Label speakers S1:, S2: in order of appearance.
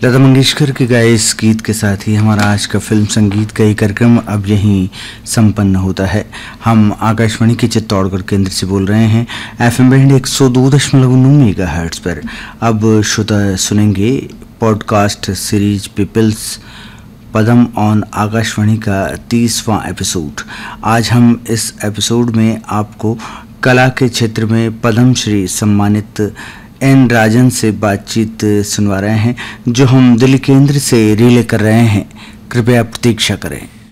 S1: लता मंगेशकर के गाए इस गीत के साथ ही हमारा आज का फिल्म संगीत का ये कार्यक्रम अब यहीं संपन्न होता है। हम आकाशवाणी के चित्तौड़गढ़ केंद्र से बोल रहे हैं एफएम बैंड 102.9 मेगाहर्ट्ज पर। अब श्रोता सुनेंगे podcast series peoples Padma on Akashvani का 30वां एपिसोड। आज हम इस एपिसोड में आपको कला के क्षेत्र में पद्मश्री सम्मानित एन राजन से बातचीत सुनवा रहे हैं, जो हम दिल्ली केंद्र से रिले कर रहे हैं। कृपया प्रतीक्षा करें।